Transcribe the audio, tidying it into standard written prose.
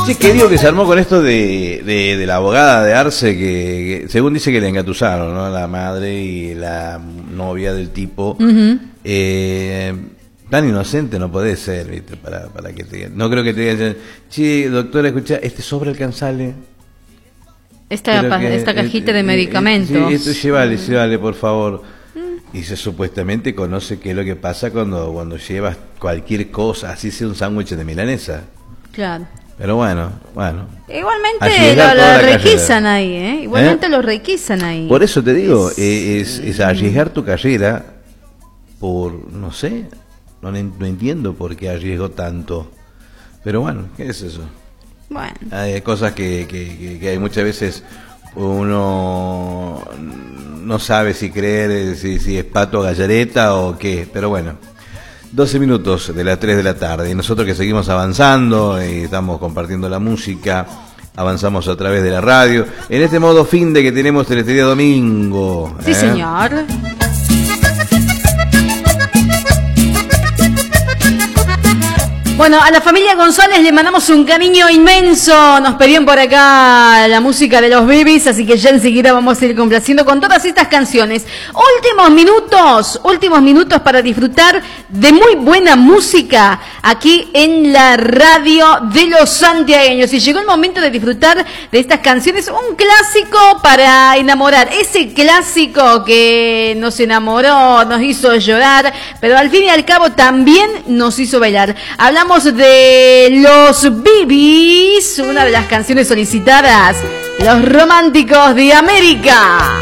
Sí, que digo que se armó con esto de la abogada de Arce, que según dice que le engatusaron, ¿no? La madre y la novia del tipo. Tan inocente no podés ser, ¿viste? Para que te digan. No creo que te digan, che, doctora, escuchá, sobre alcanzale. Esta cajita de medicamentos. Sí, esto llévale, por favor. Y se supuestamente conoce qué es lo que pasa cuando llevas cualquier cosa, así sea un sándwich de milanesa. Claro. Pero bueno. Igualmente lo requisan ahí, ¿eh? Igualmente lo requisan ahí. Por eso te digo, es arriesgar tu carrera por, no sé, no entiendo por qué arriesgó tanto. Pero bueno, ¿qué es eso? Bueno. Hay cosas que hay muchas veces uno no sabe si creer, si es pato o gallareta o qué, pero bueno. 12 minutos de las 3 de la tarde y nosotros que seguimos avanzando y estamos compartiendo la música, avanzamos a través de la radio, en este modo fin de que tenemos el día domingo. Sí, señor. Bueno, a la familia González le mandamos un cariño inmenso. Nos pedían por acá la música de los Bibis, así que ya enseguida vamos a ir complaciendo con todas estas canciones. Últimos minutos para disfrutar de muy buena música aquí en la radio de los santiagueños. Y llegó el momento de disfrutar de estas canciones, un clásico para enamorar, ese clásico que nos enamoró, nos hizo llorar, pero al fin y al cabo también nos hizo bailar. Hablamos de los Bibis, una de las canciones solicitadas, Los Románticos de América.